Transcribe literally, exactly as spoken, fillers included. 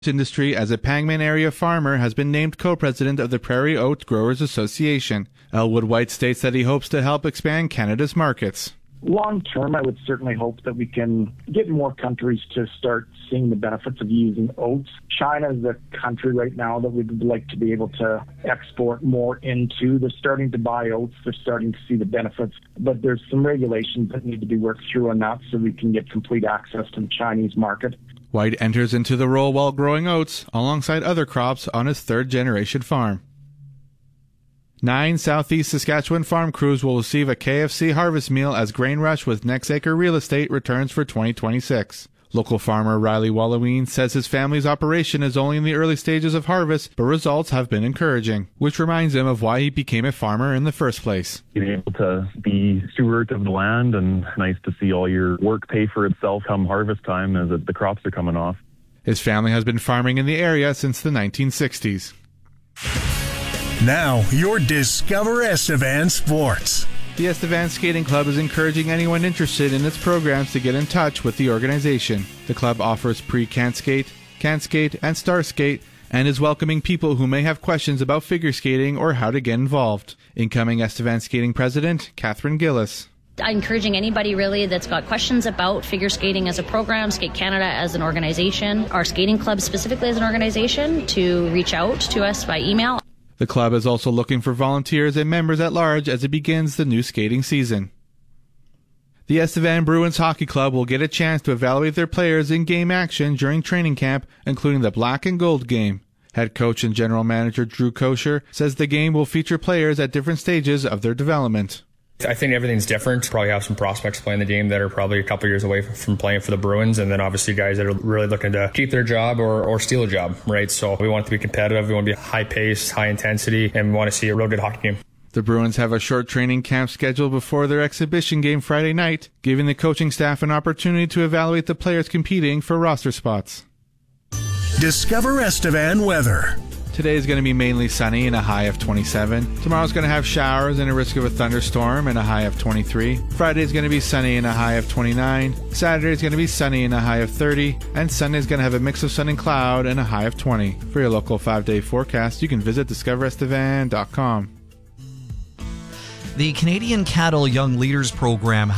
industry as a Pangman area farmer has been named co-president of the Prairie Oat Growers Association. Elwood White states that he hopes to help expand Canada's markets. Long term, I would certainly hope that we can get more countries to start seeing the benefits of using oats. China is a country right now that we'd like to be able to export more into. They're starting to buy oats. They're starting to see the benefits. But there's some regulations that need to be worked through on that so we can get complete access to the Chinese market. White enters into the role while growing oats alongside other crops on his third-generation farm. Nine Southeast Saskatchewan farm crews will receive a K F C harvest meal as Grain Rush with Next Acre Real Estate returns for twenty twenty-six. Local farmer Riley Walloween says his family's operation is only in the early stages of harvest, but results have been encouraging, which reminds him of why he became a farmer in the first place. Being able to be steward of the land, and nice to see all your work pay for itself come harvest time as the crops are coming off. His family has been farming in the area since the nineteen sixties. Now, your Discover Estevan Sports. The Estevan Skating Club is encouraging anyone interested in its programs to get in touch with the organization. The club offers pre-Can Skate, Can Skate, and Star Skate, and is welcoming people who may have questions about figure skating or how to get involved. Incoming Estevan Skating President, Catherine Gillis. I'm encouraging anybody really that's got questions about figure skating as a program, Skate Canada as an organization, our skating club specifically as an organization, to reach out to us by email. The club is also looking for volunteers and members at large as it begins the new skating season. The Estevan Bruins Hockey Club will get a chance to evaluate their players in game action during training camp, including the Black and Gold game. Head coach and general manager Drew Kosher says the game will feature players at different stages of their development. I think everything's different. Probably have some prospects playing the game that are probably a couple years away from playing for the Bruins, and then obviously guys that are really looking to keep their job or, or steal a job, right? So we want it to be competitive. We want to be high pace, high intensity, and we want to see a real good hockey game. The Bruins have a short training camp scheduled before their exhibition game Friday night, giving the coaching staff an opportunity to evaluate the players competing for roster spots. Discover Estevan weather. Today is going to be mainly sunny and a high of twenty-seven. Tomorrow's going to have showers and a risk of a thunderstorm and a high of twenty-three. Friday is going to be sunny and a high of twenty-nine. Saturday is going to be sunny and a high of thirty. And Sunday is going to have a mix of sun and cloud and a high of twenty. For your local five-day forecast, you can visit discover estevan dot com. The Canadian Cattle Young Leaders Program